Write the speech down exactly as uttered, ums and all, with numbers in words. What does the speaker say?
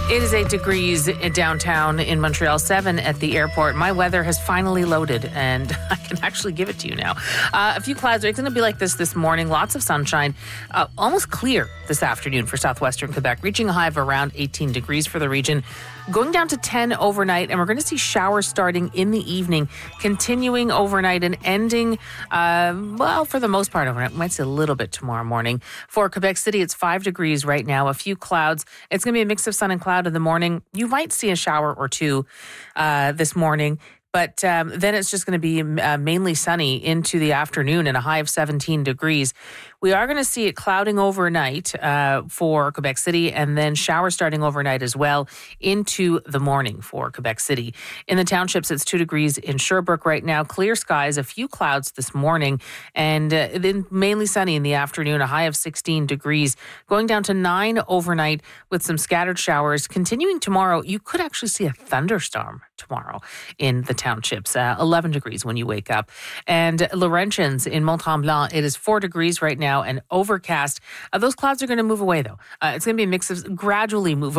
It is eight degrees downtown in Montreal, seven at the airport. My weather has finally loaded, and I can actually give it to you now. Uh, a few clouds. It's going to be like this this morning. Lots of sunshine. Uh, almost clear this afternoon for southwestern Quebec, reaching a high of around eighteen degrees for the region. Going down to ten overnight, and we're going to see showers starting in the evening, continuing overnight and ending, uh, well, for the most part overnight. We might see a little bit tomorrow morning. For Quebec City, it's five degrees right now, a few clouds. It's going to be a mix of sun and cloud in the morning. You might see a shower or two uh, this morning. But um, then it's just going to be uh, mainly sunny into the afternoon and a high of seventeen degrees. We are going to see it clouding overnight uh, for Quebec City, and then showers starting overnight as well into the morning for Quebec City. In the townships, it's two degrees in Sherbrooke right now. Clear skies, a few clouds this morning, and uh, then mainly sunny in the afternoon, a high of sixteen degrees. Going down to nine overnight with some scattered showers. Continuing tomorrow, you could actually see a thunderstorm tomorrow in the townships, uh, eleven degrees when you wake up. And Laurentians in Mont-Tremblant, it is four degrees right now and overcast. Uh, those clouds are going to move away, though. Uh, it's going to be a mix of gradually move